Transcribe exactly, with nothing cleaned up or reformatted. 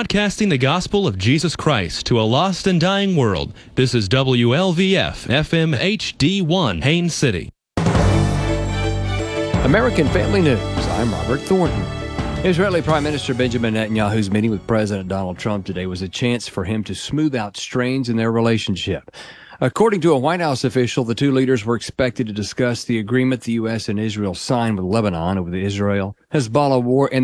broadcasting the gospel of Jesus Christ to a lost and dying world. This is W L V F F M H D one, Haines City. American Family News. I'm Robert Thornton. Israeli Prime Minister Benjamin Netanyahu's meeting with President Donald Trump today was a chance for him to smooth out strains in their relationship. According to a White House official, the two leaders were expected to discuss the agreement the U S and Israel signed with Lebanon over the Israel-Hezbollah war and